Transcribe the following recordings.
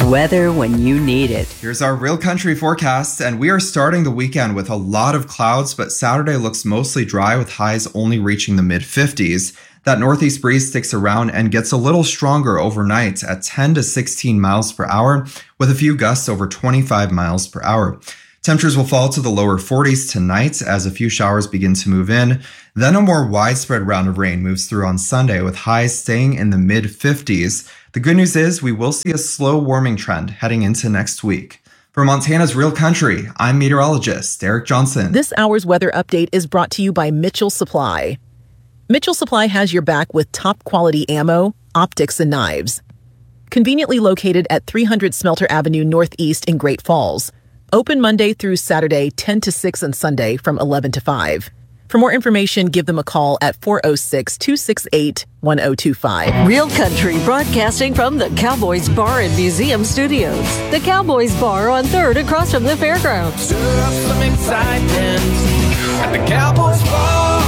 Weather when you need it. Here's our Real Country forecast, and we are starting the weekend with a lot of clouds, but Saturday looks mostly dry with highs only reaching the mid-50s. That northeast breeze sticks around and gets a little stronger overnight at 10 to 16 miles per hour, with a few gusts over 25 miles per hour. Temperatures will fall to the lower 40s tonight as a few showers begin to move in. Then a more widespread round of rain moves through on Sunday with highs staying in the mid-50s. The good news is we will see a slow warming trend heading into next week. For Montana's Real Country, I'm meteorologist Eric Johnson. This hour's weather update is brought to you by Mitchell Supply. Mitchell Supply has your back with top quality ammo, optics, and knives. Conveniently located at 300 Smelter Avenue Northeast in Great Falls. Open Monday through Saturday, 10 to 6 and Sunday from 11 to 5. For more information, give them a call at 406-268-1025. Real Country broadcasting from the Cowboys Bar and Museum Studios. The Cowboys Bar on 3rd across from the fairgrounds. Stir up some excitement at the Cowboys Bar.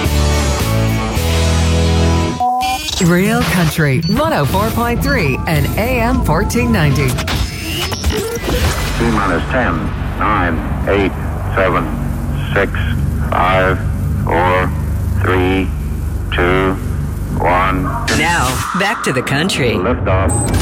Real Country 104.3 and AM 1490. T-minus 10, 9, 8, 7, 6, 5, 4, 3, 2, 1. Now, back to the country. Lift off.